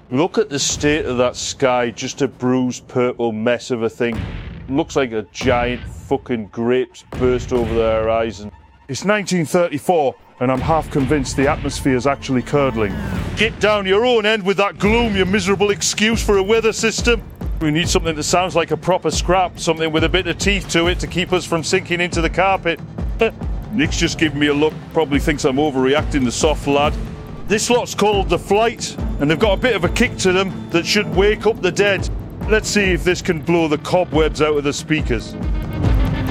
Look at the state of that sky, just a bruised purple mess of a thing. Looks like a giant fucking grapes burst over the horizon. It's 1934 and I'm half convinced the atmosphere's actually curdling. Get down your own end with that gloom, you miserable excuse for a weather system. We need something that sounds like a proper scrap, something with a bit of teeth to it to keep us from sinking into the carpet. Nick's just giving me a look, probably thinks I'm overreacting, the soft lad. This lot's called The Flight, and they've got a bit of a kick to them that should wake up the dead. Let's see if this can blow the cobwebs out of the speakers.